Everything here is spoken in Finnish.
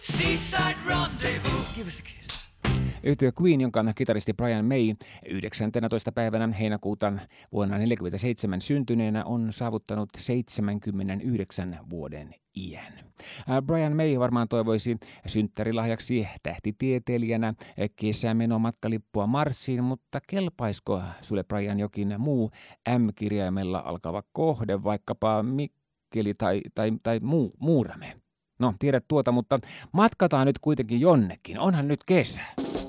Seaside Rendezvous. Give us a kiss. Yhtye Queen, jonka kitaristi Brian May 19. päivänä heinäkuuta vuonna 1947 syntyneenä on saavuttanut 79 vuoden iän. Brian May varmaan toivoisi synttärilahjaksi tähtitieteilijänä kesämenomatkalippua Marsiin, mutta kelpaisiko sulle Brian jokin muu M-kirjaimella alkava kohde, vaikkapa Mikkeli tai Muurame? No, tiedät tuota, mutta matkataan nyt kuitenkin jonnekin. Onhan nyt kesä.